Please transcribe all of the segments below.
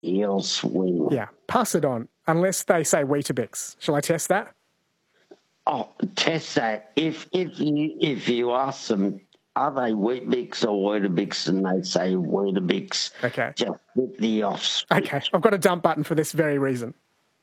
Eels win. Yeah, pass it on, unless they say Weetabix. Shall I test that? Oh, test that. If you ask them, are they Weet-Bix or Weetabix, and they say Weetabix, Okay. just hit the off switch. Okay, I've got a dump button for this very reason.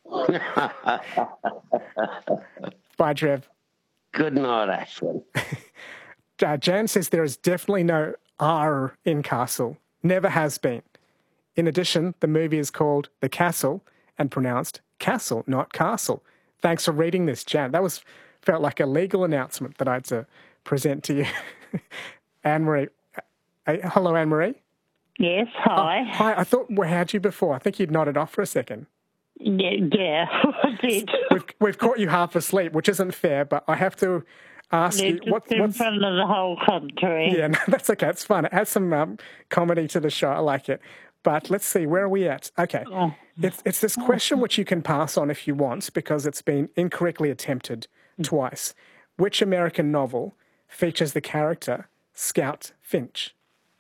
Bye, Trev. Good night, Ashwin. Jan says there is definitely no R in Castle. Never has been. In addition, the movie is called The Castle and pronounced Castle, not Castle. Thanks for reading this, Jan. That felt like a legal announcement that I had to present to you. Anne-Marie. Hello, Anne-Marie. Yes, hi. Hi, I thought we had you before. I think you'd nodded off for a second. Yeah, I did. We've caught you half asleep, which isn't fair, but I have to ask you... What's in front of the whole country. Yeah, no, that's okay. It's fun. It adds some comedy to the show. I like it. But let's see, where are we at? Okay. Oh. It's this question which you can pass on if you want, because it's been incorrectly attempted twice. Which American novel features the character Scout Finch?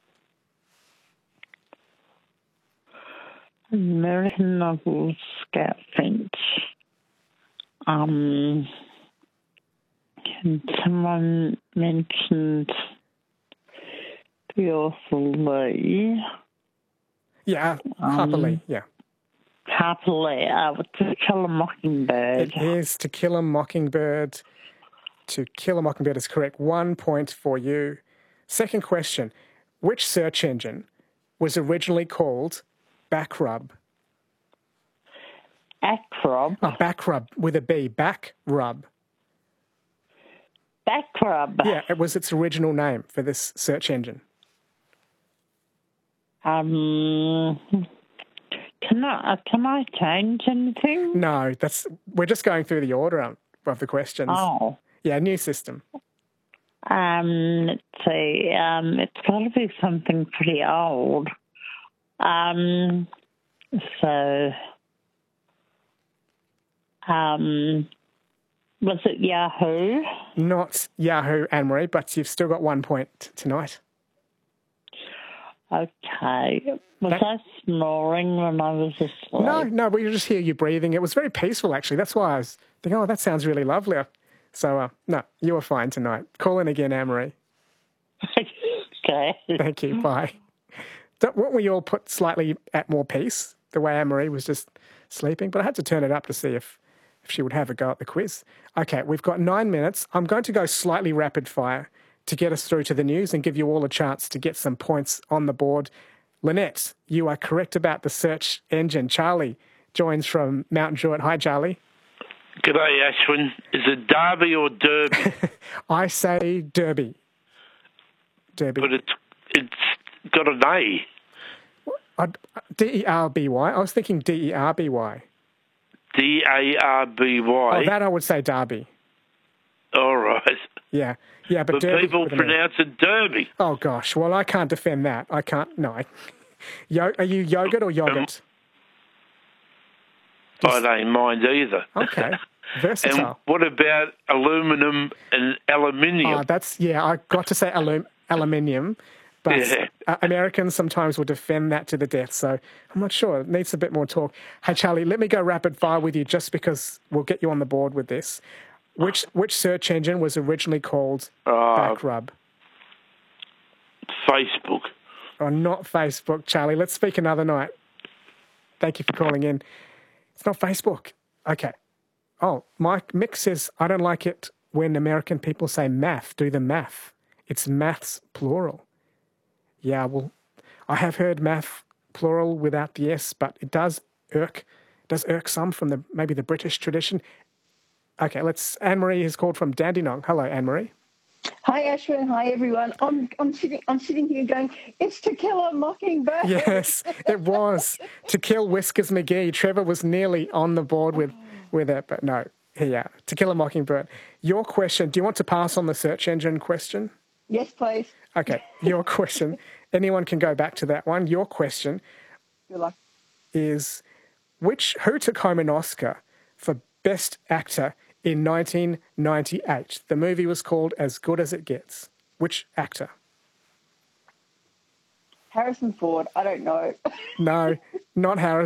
American novel Scout Finch. Someone mentioned the author Lee. Yeah, Harper Lee, yeah. Harper Lee, To Kill a Mockingbird. It is To Kill a Mockingbird. To Kill a Mockingbird is correct. 1 point for you. Second question. Which search engine was originally called Backrub? Backrub? Oh, Backrub with a B. Backrub. Backrub? Yeah, it was its original name for this search engine. Can I change anything? No, we're just going through the order of the questions. Oh. Yeah, new system. Let's see. It's got to be something pretty old. Was it Yahoo? Not Yahoo, Anne-Marie, but you've still got 1 point tonight. Okay. Was I snoring when I was asleep? No, we just hear you breathing. It was very peaceful, actually. That's why I was thinking, that sounds really lovely. So, no, you were fine tonight. Call in again, Anne-Marie. Okay. Thank you. Bye. Weren't we all put slightly at more peace, the way Anne-Marie was just sleeping? But I had to turn it up to see if she would have a go at the quiz. Okay, we've got 9 minutes. I'm going to go slightly rapid fire to get us through to the news and give you all a chance to get some points on the board. Lynette, you are correct about the search engine. Charlie joins from Mount Druitt. Hi, Charlie. G'day, Ashwin. Is it Derby or Derby? I say Derby. Derby. But it's got an A. D-E-R-B-Y. I was thinking D-E-R-B-Y. D-A-R-B-Y. Oh, that I would say Derby. All right. Yeah, but Derby, people pronounce it Derby. Oh, gosh. Well, I can't defend that. I can't. No. Are you yogurt or yogurt? I don't mind either. Okay. Versatile. And what about aluminum and aluminium? I got to say aluminium, but Americans sometimes will defend that to the death, so I'm not sure. It needs a bit more talk. Hey, Charlie, let me go rapid fire with you just because we'll get you on the board with this. Which search engine was originally called Backrub? Facebook. Oh, not Facebook, Charlie. Let's speak another night. Thank you for calling in. It's not Facebook. Okay. Oh, Mick says, I don't like it when American people say math, do the math. It's maths plural. Yeah, well, I have heard math plural without the S, but it does irk some from maybe the British tradition. Okay, Anne-Marie has called from Dandenong. Hello, Anne-Marie. Hi, Ashwin. Hi, everyone. I'm sitting here going, it's To Kill a Mockingbird. Yes, it was. To Kill Whiskers McGee. Trevor was nearly on the board with it, but no. Yeah, To Kill a Mockingbird. Your question, do you want to pass on the search engine question? Yes, please. Okay, your question. Anyone can go back to that one. Your question Good luck. Is who took home an Oscar for Best Actor in 1998? The movie was called As Good as It Gets. Which actor? Harrison Ford. I don't know. No, not Harrison.